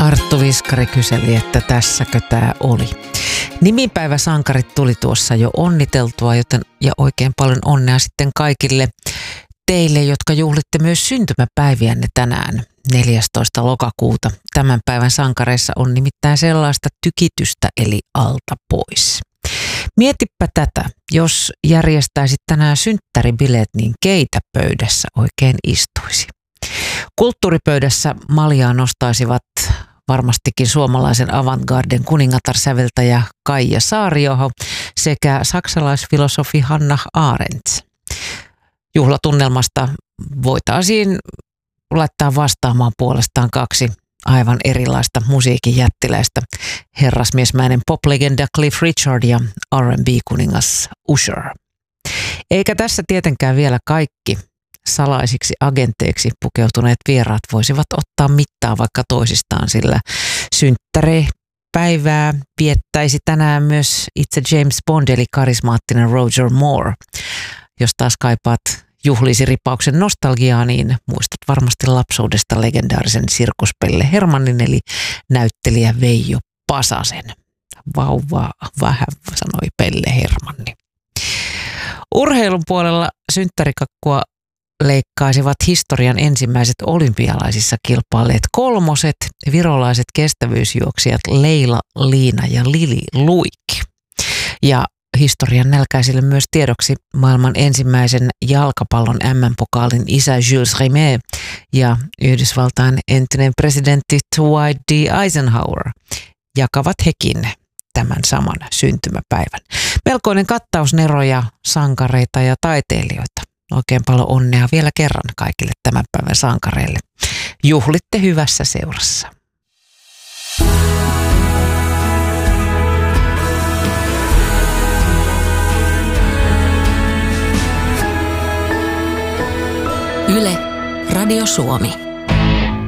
Arttu Viskari kyseli, että tässäkö tämä oli. Nimipäiväsankarit tuli tuossa jo onniteltua, joten ja oikein paljon onnea sitten kaikille teille, jotka juhlitte myös syntymäpäiviänne tänään 14. lokakuuta. Tämän päivän sankareissa on nimittäin sellaista tykitystä eli alta pois. Mietipä tätä, jos järjestäisit tänään synttäribileet, niin keitä pöydässä oikein istuisi? Kulttuuripöydässä maljaa nostaisivat varmastikin suomalaisen avantgarden kuningatarsäveltäjä Kaija Saarioho sekä saksalaisfilosofi Hannah Arendt. Juhlatunnelmasta voitaisiin laittaa vastaamaan puolestaan kaksi aivan erilaista musiikin jättiläistä, herrasmiesmäinen poplegenda Cliff Richard ja R&B-kuningas Usher. Eikä tässä tietenkään vielä kaikki salaisiksi agenteiksi pukeutuneet vieraat voisivat ottaa mittaa vaikka toisistaan, sillä synttäripäivää viettäisi tänään myös itse James Bond eli karismaattinen Roger Moore. Jos taas kaipaat juhlisi ripauksen nostalgiaa, niin muistat varmasti lapsuudesta legendaarisen sirkuspelle Hermannin eli näyttelijä Veijo Pasasen. Vauva vähän, sanoi Pelle Hermanni. Urheilun puolella synttärikakkua leikkaisivat historian ensimmäiset olympialaisissa kilpailleet kolmoset, virolaiset kestävyysjuoksijat Leila, Liina ja Lili Luik. Ja historian nälkäisille myös tiedoksi maailman ensimmäisen jalkapallon MM-pokaalin isä Jules Rimet ja Yhdysvaltain entinen presidentti Dwight D. Eisenhower jakavat hekin tämän saman syntymäpäivän. Melkoinen kattaus neroja, sankareita ja taiteilijoita. Oikein paljon onnea vielä kerran kaikille tämän päivän sankareille. Juhlitte hyvässä seurassa. Yle, Radio Suomi.